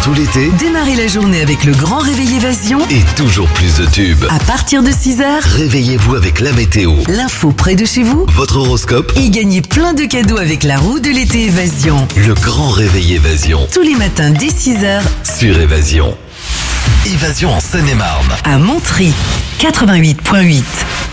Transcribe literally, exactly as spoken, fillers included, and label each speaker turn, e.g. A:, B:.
A: tout l'été,
B: Démarrez la journée avec le grand réveil Évasion.
A: et toujours plus de tubes.
B: À partir de six heures,
A: Réveillez-vous avec la météo,
B: l'info près de chez vous.
A: votre horoscope,
B: Et gagnez plein de cadeaux avec la roue de l'été Évasion.
A: le grand réveil Évasion
B: Tous les matins dès six heures,
A: sur Évasion. Évasion en Seine-et-Marne.
B: à Montry, quatre-vingt-huit virgule huit.